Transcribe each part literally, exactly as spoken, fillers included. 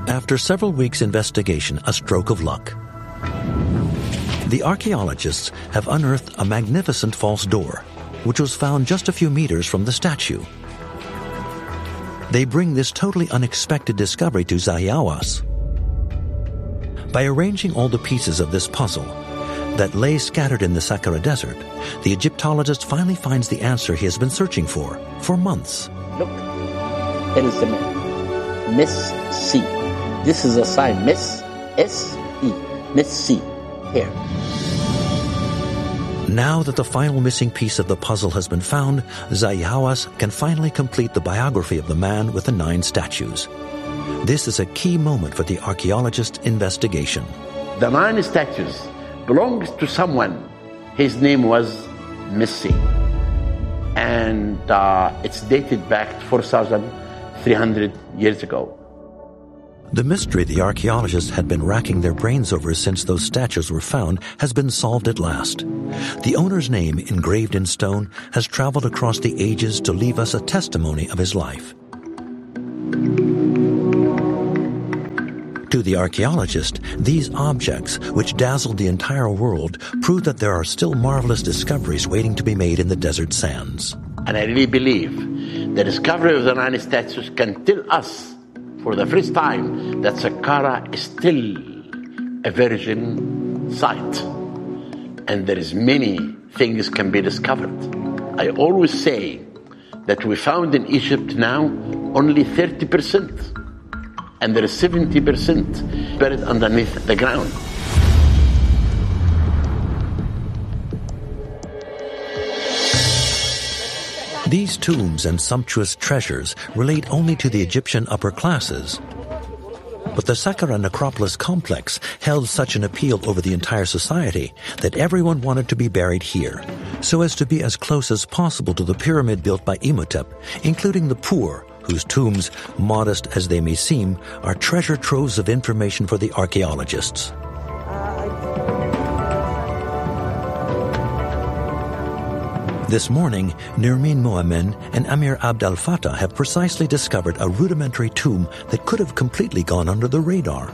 After several weeks' investigation, a stroke of luck. The archaeologists have unearthed a magnificent false door, which was found just a few meters from the statue. They bring this totally unexpected discovery to Zahi Hawass. By arranging all the pieces of this puzzle that lay scattered in the Saqqara Desert, the Egyptologist finally finds the answer he has been searching for for months. Look, here is the man. Miss C. This is a sign, Miss S E. Miss C. Here. Now that the final missing piece of the puzzle has been found, Zahi Hawass can finally complete the biography of the man with the nine statues. This is a key moment for the archaeologist's investigation. The nine statues belongs to someone. His name was Messi. And uh, it's dated back four thousand three hundred years ago. The mystery the archaeologists had been racking their brains over since those statues were found has been solved at last. The owner's name, engraved in stone, has traveled across the ages to leave us a testimony of his life. To the archaeologist, these objects, which dazzled the entire world, prove that there are still marvelous discoveries waiting to be made in the desert sands. And I really believe the discovery of the nine statues can tell us for the first time that Saqqara is still a virgin site. And there is many things can be discovered. I always say that we found in Egypt now only thirty percent. And there is seventy percent buried underneath the ground. These tombs and sumptuous treasures relate only to the Egyptian upper classes. But the Saqqara necropolis complex held such an appeal over the entire society that everyone wanted to be buried here, so as to be as close as possible to the pyramid built by Imhotep, including the poor, whose tombs, modest as they may seem, are treasure troves of information for the archaeologists. This morning, Nermeen Moamen and Amir Abd al-Fattah have precisely discovered a rudimentary tomb that could have completely gone under the radar.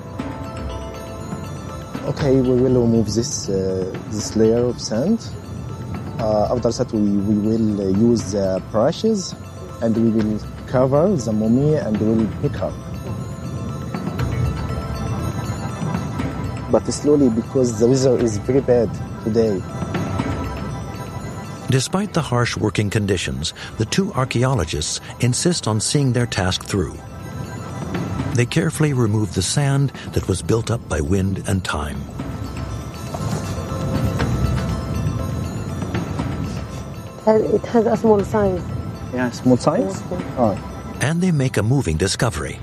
Okay, we will remove this uh, this layer of sand. Uh, after that, we, we will uh, use the brushes and we will cover the mummy and we will pick up. But slowly, because the weather is very bad today. Despite the harsh working conditions, the two archaeologists insist on seeing their task through. They carefully remove the sand that was built up by wind and time. It has a small size. Yeah, small size? Oh. And they make a moving discovery.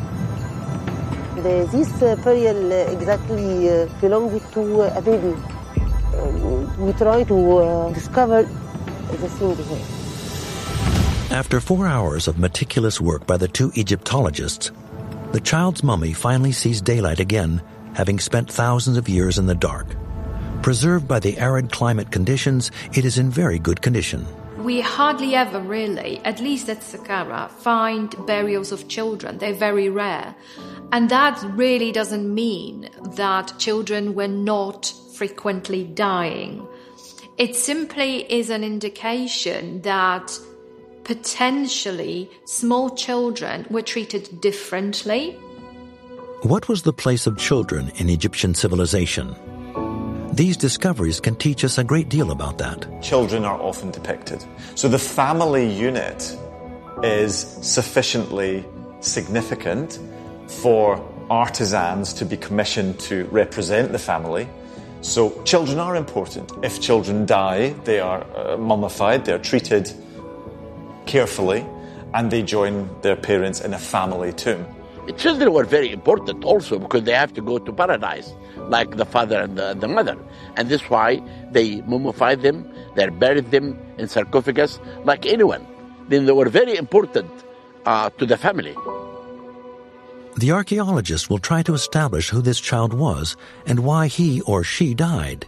The, this uh, burial uh, exactly uh, belongs to uh, a baby. We try to uh, discover the thing here. After four hours of meticulous work by the two Egyptologists, the child's mummy finally sees daylight again, having spent thousands of years in the dark. Preserved by the arid climate conditions, it is in very good condition. We hardly ever really, at least at Saqqara, find burials of children. They're very rare. And that really doesn't mean that children were not frequently dying. It simply is an indication that potentially small children were treated differently. What was the place of children in Egyptian civilization? These discoveries can teach us a great deal about that. Children are often depicted. So the family unit is sufficiently significant for artisans to be commissioned to represent the family. So children are important. If children die, they are uh, mummified, they're treated carefully, and they join their parents in a family tomb. The children were very important also because they have to go to paradise, like the father and the, the mother. And that's why they mummified them, they buried them in sarcophagus like anyone. Then they were very important uh, to the family. The archaeologists will try to establish who this child was and why he or she died.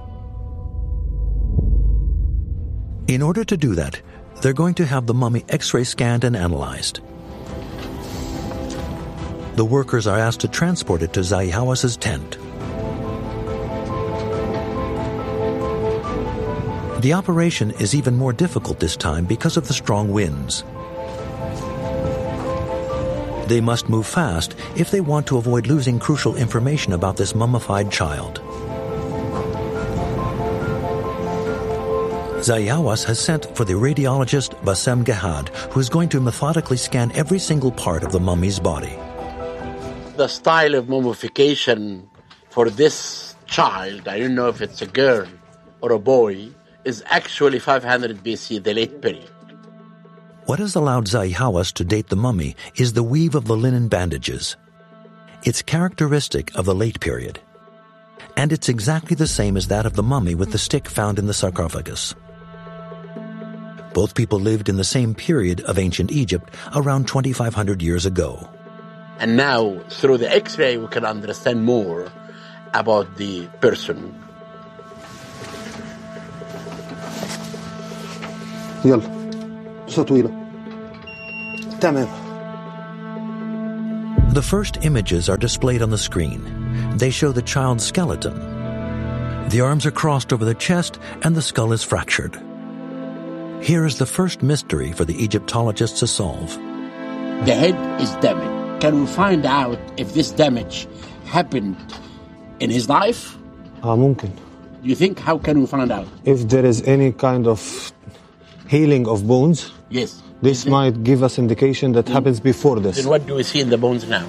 In order to do that, they're going to have the mummy X-ray scanned and analyzed. The workers are asked to transport it to Zahi Hawas's tent. The operation is even more difficult this time because of the strong winds. They must move fast if they want to avoid losing crucial information about this mummified child. Zahi Hawass has sent for the radiologist Bassem Gehad, who is going to methodically scan every single part of the mummy's body. The style of mummification for this child, I don't know if it's a girl or a boy, is actually five hundred B C, the late period. What has allowed Zahi Hawass to date the mummy is the weave of the linen bandages. It's characteristic of the late period. And it's exactly the same as that of the mummy with the stick found in the sarcophagus. Both people lived in the same period of ancient Egypt, around twenty-five hundred years ago. And now, through the X-ray, we can understand more about the person. يلا قصة طويلة تمام. The first images are displayed on the screen. They show the child's skeleton. The arms are crossed over the chest and the skull is fractured. Here is the first mystery for the Egyptologists to solve. The head is damaged. Can we find out if this damage happened in his life? آه ممكن. Do you think, how can we find out? If there is any kind of healing of bones, Yes. this Then- might give us indication that happens before this. Then what do we see in the bones now?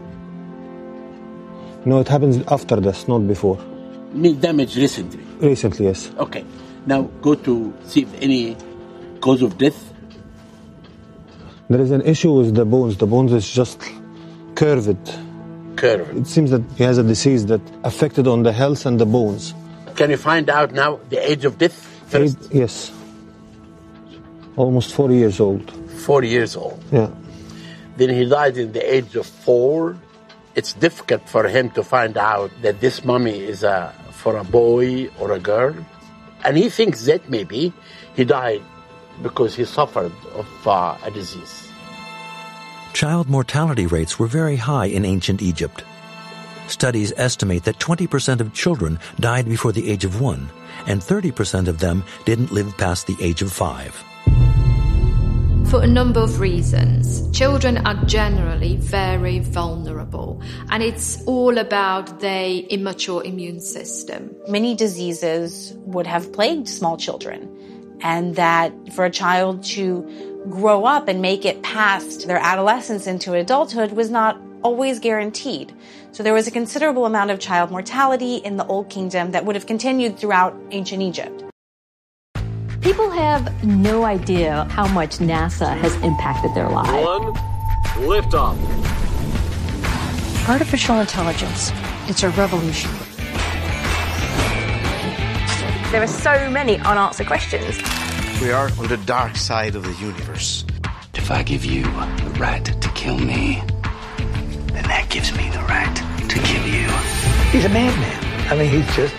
No, it happens after this, not before. Mean damage recently. Recently, yes. Okay. Now go to see if any cause of death. There is an issue with the bones. The bones is just curved. Curve. It seems that he has a disease that affected on the health and the bones. Can you find out now the age of death? First, Eight- yes. Almost four years old. four years old. Yeah. Then he died in the age of four. It's difficult for him to find out that this mummy is a, for a boy or a girl. And he thinks that maybe he died because he suffered of uh, a disease. Child mortality rates were very high in ancient Egypt. Studies estimate that twenty percent of children died before the age of one, and thirty percent of them didn't live past the age of five. For a number of reasons. Children are generally very vulnerable, and it's all about their immature immune system. Many diseases would have plagued small children, and that for a child to grow up and make it past their adolescence into adulthood was not always guaranteed. So there was a considerable amount of child mortality in the Old Kingdom that would have continued throughout ancient Egypt. People have no idea how much NASA has impacted their lives. One, liftoff. Artificial intelligence. It's a revolution. There are so many unanswered questions. We are on the dark side of the universe. If I give you the right to kill me, then that gives me the right to kill you. He's a madman. I mean, he's just...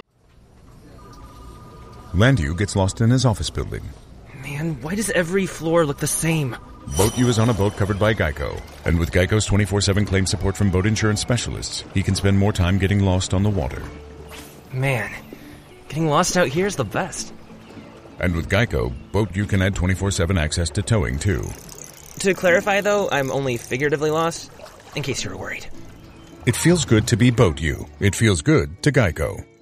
Landu gets lost in his office building. Man, why does every floor look the same? Boat U is on a boat covered by Geico. And with Geico's twenty-four seven claim support from boat insurance specialists, he can spend more time getting lost on the water. Man, getting lost out here is the best. And with Geico, Boat U can add twenty-four seven access to towing, too. To clarify, though, I'm only figuratively lost, in case you were worried. It feels good to be Boat U. It feels good to Geico.